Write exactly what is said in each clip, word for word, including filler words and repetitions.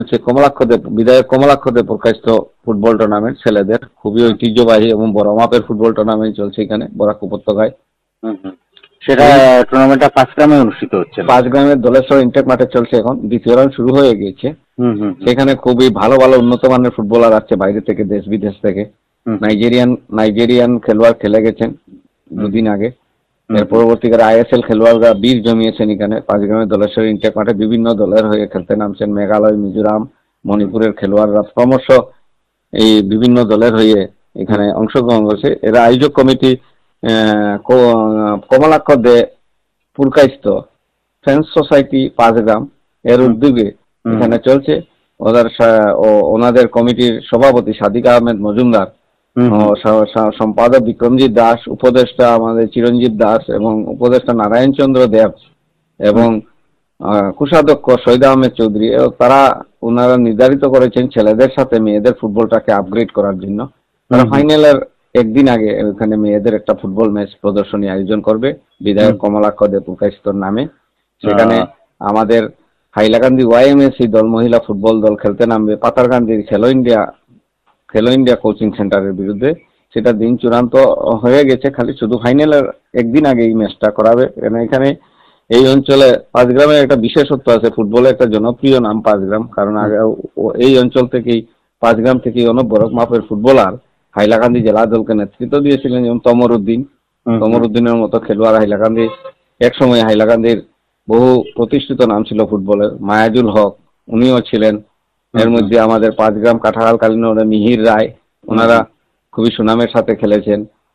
হচ্ছে কমলাক্ষদেব বিধায়ক কমলাক্ষদেব প্রকাশিত ফুটবল টুর্নামেন্ট ছেলেদের খুবই ঐতিহ্যবাহী এবং বড় মাপের ফুটবল টুর্নামেন্ট চলছে এখানে বরাক উপত্যকায়। সেটা টুর্নামেন্টটা পাঁচ গ্রামে অনুষ্ঠিত হচ্ছে। পাঁচ গ্রামের দলেশ্বর ইনটেক মাঠে চলছে, এখন দ্বিতীয় রাউন্ড শুরু হয়ে গিয়েছে। সেখানে খুবই ভালো ভালো উন্নত মানের ফুটবলার আসছে বাইরে থেকে, দেশ বিদেশ থেকে। নাইজেরিয়ান নাইজেরিয়ান খেলোয়াড় খেলে গেছেন দুদিন আগে। এর পরবর্তীকালে আইএসএল খেলোয়াড়রা বীর জমিয়েছেন এখানে পাঁচ গ্রামের দলেশ্বর ইনটেক মাঠে। বিভিন্ন দলের হয়ে খেলতে নামছেন মেঘালয়, মিজোরাম, মণিপুরের খেলোয়াড়রা ক্রমশ এই বিভিন্ন দলের হয়ে এখানে অংশগ্রহণ করছে। এরা আয়োজক committee Kamalakshya De পুরকাইস্ত friends society পাঁচ গ্রাম এর উদ্যোগে এখানে চলছে। ওদের ওনাদের কমিটির সভাপতি সাদিক আহমেদ মজুমদার, সম্পাদক বিক্রমজিৎ দাস, উপদেষ্টা আমাদের চিরঞ্জিত দাস এবং উপদেষ্টা নারায়ণ চন্দ্র দেব এবং কোষাধ্যক্ষ শহীদ আহমেদ চৌধুরী, তারা ওনারা নির্ধারিত করেছেন ছেলেদের সাথে মেয়েদের ফুটবলটাকে আপগ্রেড করার জন্য। তারা ফাইনালের একদিন আগে ওখানে মেয়েদের একটা ফুটবল ম্যাচ প্রদর্শনী আয়োজন করবে বিধায়ক কমলাক্ষ দে পুরকাইস্তর নামে। সেখানে আমাদের হাইলাকান্দি ওয়াইএমএসি দল মহিলা ফুটবল দল খেলতে নামবে পাতারকান্দির খেলো ইন্ডিয়া খেলো ইন্ডিয়া কোচিং সেন্টারের বিরুদ্ধে। সেটা দিন চূড়ান্ত হয়ে গেছে, খালি শুধু ফাইনালের একদিন আগে এই ম্যাচটা করাবে। এখানে এই অঞ্চলে পাঁচগ্রামের একটা বিশেষত্ব আছে, ফুটবলের একটা জনপ্রিয় নাম পাঁচগ্রাম, কারণ আগে এই অঞ্চল থেকেই পাঁচগ্রাম থেকেই অনেক বড় মাপের ফুটবলার হাইলাকান্দি জেলা দলকে নেতৃত্ব দিয়েছিলেন, যেমন তমর উদ্দিন তমর উদ্দিনের মতো খেলোয়াড় হাইলাকান্দি একসময় হাইলাকান্দির বহু প্রতিষ্ঠিত নাম ছিল ফুটবলের। মায়াজুল হক উনিও ছিলেন এর মধ্যে। আমাদের পাঁচগ্রাম কাঠালকালীন মিহির রায়, ওনারা খুবই সুনামের সাথে খেলেছেন।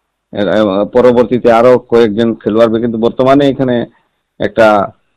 পরবর্তীতে আরো কয়েকজন খেলোয়াড়, কিন্তু বর্তমানে এখানে একটা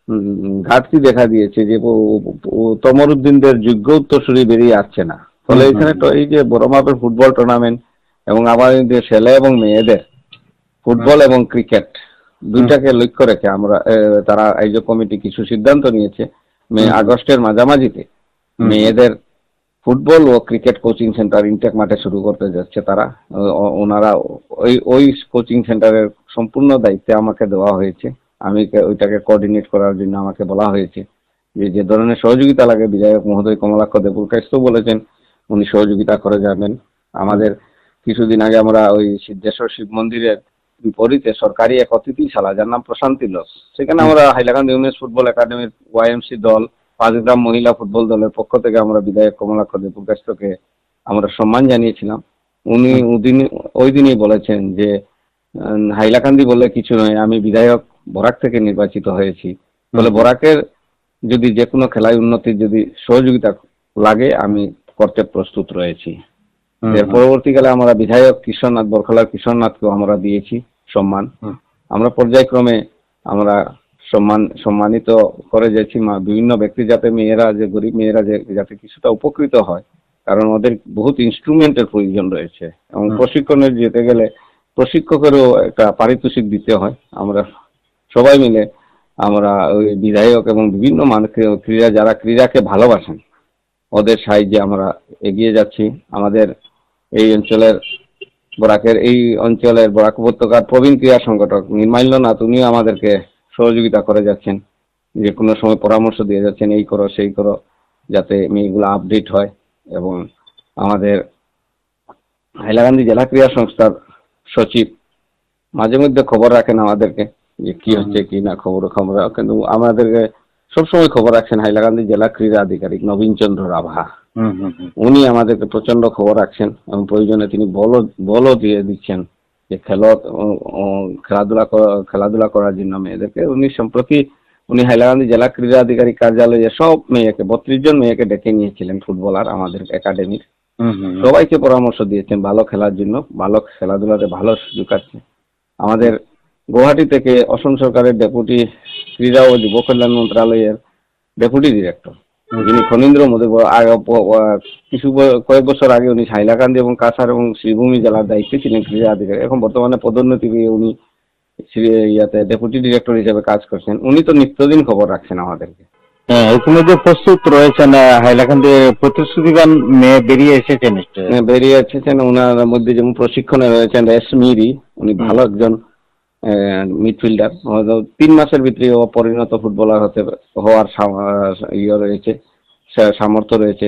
ঘাটতি দেখা দিয়েছে যে তমর উদ্দিনদের যোগ্য উত্তরসূরি বেরিয়ে আসছে না। ফলে এখানে তো এই যে বড় মাপের ফুটবল টুর্নামেন্ট এবং আমাদের ছেলে এবং মেয়েদের ফুটবল এবং ক্রিকেট দুইটাকে লক্ষ্য রেখে আমরা তারা আয়োজক কমিটি কিছু সিদ্ধান্ত নিয়েছে। মে আগস্টের মাঝামাঝিতে মেয়েদের ফুটবল ও ক্রিকেট কোচিং সেন্টার ইনটেক মাঠে শুরু করতে যাচ্ছে তারা। ওনারা ওই ওই কোচিং সেন্টারের সম্পূর্ণ দায়িত্বে আমাকে দেওয়া হয়েছে। আমি ওইটাকে কোঅর্ডিনেট করার জন্য আমাকে বলা হয়েছে। যে যে ধরনের সহযোগিতা লাগে বিধায়ক মহোদয় কমলাক্ষ দে পুরকাইস্ত বলেছেন উনি সহযোগিতা করে যাবেন। আমাদের কিছুদিন আগে আমরা ওই সিদ্ধেশ্বর শিব মন্দিরের বিপরীতে সরকারি এক অতিথিশালা যার নাম প্রশান্তি লজ, সেখানে আমরা হাইলাকান্দি উমেন্স ফুটবল একাডেমির ওয়াইএমসি দল পাঁচগ্রাম মহিলা ফুটবল দলের পক্ষ থেকে আমরা বিধায়ক কমলাক্ষ দে পুরকাইস্তকে আমরা সম্মান জানিয়েছিলাম। উনি ওই দিনই বলেছেন যে হাইলাকান্দি বলে কিছু নয়, আমি বিধায়ক বরাক থেকে নির্বাচিত হয়েছি, বলে বরাকের যদি যে কোনো খেলায় উন্নতির যদি সহযোগিতা লাগে আমি করতে প্রস্তুত রয়েছি। এর পরবর্তীকালে আমরা বিধায়ক কিশোরনাথ বরখলার কিশোরনাথকেও আমরা দিয়েছি সম্মান। আমরা পর্যায়ক্রমে আমরা সম্মান সম্মানিত করে যাচ্ছি বিভিন্ন ব্যক্তি, যাতে মেয়েরা যে গরিব মেয়েরা যে যাতে কিছুটা উপকৃত হয়, কারণ ওদের বহুত ইনস্ট্রুমেন্টের প্রয়োজন রয়েছে এবং প্রশিক্ষণে যেতে গেলে প্রশিক্ষকেরও একটা পারিতোষিক দিতে হয়। আমরা সবাই মিলে আমরা ওই বিধায়ক এবং বিভিন্ন মানুষ ক্রীড়া যারা ক্রীড়াকে ভালোবাসেন ওদের সাহায্যে আমরা এগিয়ে যাচ্ছি। আমাদের এই অঞ্চলের বরাকের এই অঞ্চলের বরাক উপত্যকার প্রবীণ ক্রীড়া সংগঠক নির্মাল্যনাথ উনিও আমাদেরকে সহযোগিতা করে যাচ্ছেন, যে কোনো সময় পরামর্শ দিয়ে যাচ্ছেন এই করো সেই করো যাতে মেয়েগুলো আপডেট হয়। এবং আমাদের হাইলাকান্দি জেলা ক্রীড়া সংস্থার সচিব মাঝে মধ্যে খবর রাখেন আমাদেরকে যে কি হচ্ছে কি না, খবর খবর কিন্তু আমাদেরকে সবসময় খবর রাখছেন হাইলাকান্দি জেলা ক্রীড়া আধিকারিক নবীন চন্দ্র রাভা। উনি আমাদেরকে প্রচন্ড খবর রাখছেন এবং প্রয়োজনে তিনি বলও বলও দিয়ে দিচ্ছেন যে খেলো খেলাধুলা খেলাধুলা করার জন্য মেয়েদেরকে। উনি সম্প্রতি উনি হাইলাকান্দি জেলা ক্রীড়া আধিকারিক কার্যালয়ে সব মেয়েকে বত্রিশ জন মেয়েকে ডেকে নিয়েছিলেন ফুটবলার আমাদের একাডেমির। সবাইকে পরামর্শ দিয়েছেন ভালো খেলার জন্য, ভালো খেলাধুলাতে ভালো সুযোগ আছে। আমাদের গুয়াহাটি থেকে অসম সরকারের ডেপুটি ক্রীড়া ও যুব কল্যাণ মন্ত্রণালয়ের ডেপুটি ডিরেক্টর যিনি খনীন্দ্র মোদী কিছু কয়েক বছর আগে উনি হাইলাকান্দি এবং কাছাড় এবং শ্রীভূমি জেলার দায়িত্বে ছিলেন ক্রীড়া আধিকারিক, এখন বর্তমানে পদোন্নতি পেয়ে উনি ইয়াতে ডেপুটি ডিরেক্টর হিসেবে কাজ করছেন। উনি তো নিত্যদিন খবর রাখছেন আমাদেরকে। হ্যাঁ, ইতিমধ্যে প্রস্তুত রয়েছেন হাইলাকান্দি প্রতিশ্রুতিবান মেয়ে বেরিয়ে এসেছেন বেরিয়ে এসেছেন ওনার মধ্যে যেমন প্রশিক্ষণে রয়েছেন রেশমিরি, উনি ভালো একজন মিডফিল্ডার, তিন মাসের ভিতরে পরিণত ফুটবলার হতে হওয়ার ইয়ে রয়েছে সা- সামর্থ্য রয়েছে